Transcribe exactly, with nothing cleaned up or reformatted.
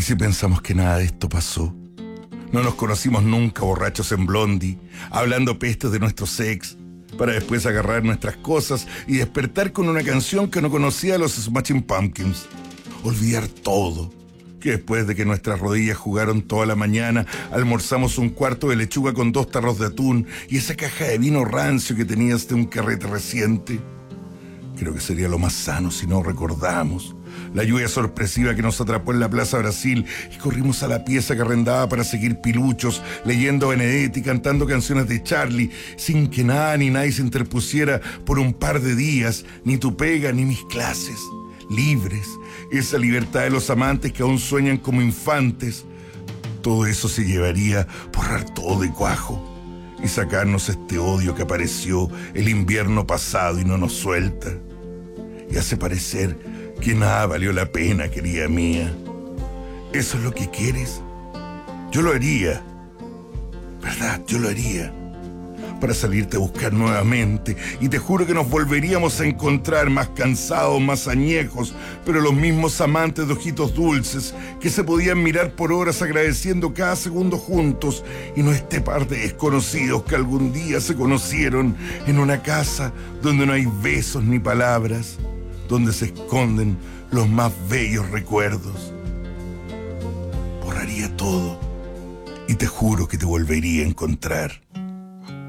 ¿Y si pensamos que nada de esto pasó? No nos conocimos nunca borrachos en Blondie, hablando pestes de nuestros ex, para después agarrar nuestras cosas y despertar con una canción que no conocía a los Smashing Pumpkins. Olvidar todo. Que después de que nuestras rodillas jugaron toda la mañana, almorzamos un cuarto de lechuga con dos tarros de atún y esa caja de vino rancio que tenías de un carrete reciente. Creo que sería lo más sano si no recordamos la lluvia sorpresiva que nos atrapó en la Plaza Brasil y corrimos a la pieza que arrendaba para seguir piluchos, leyendo Benedetti, cantando canciones de Charlie, sin que nada ni nadie se interpusiera por un par de días, ni tu pega ni mis clases. Libres, esa libertad de los amantes que aún sueñan como infantes. Todo eso se llevaría borrar todo de cuajo y sacarnos este odio que apareció el invierno pasado y no nos suelta. Y hace parecer que nada valió la pena, querida mía. ¿Eso es lo que quieres? Yo lo haría. ¿Verdad? Yo lo haría. Para salirte a buscar nuevamente. Y te juro que nos volveríamos a encontrar más cansados, más añejos, pero los mismos amantes de ojitos dulces que se podían mirar por horas agradeciendo cada segundo juntos y no este par de desconocidos que algún día se conocieron en una casa donde no hay besos ni palabras, donde se esconden los más bellos recuerdos. Borraría todo y te juro que te volvería a encontrar.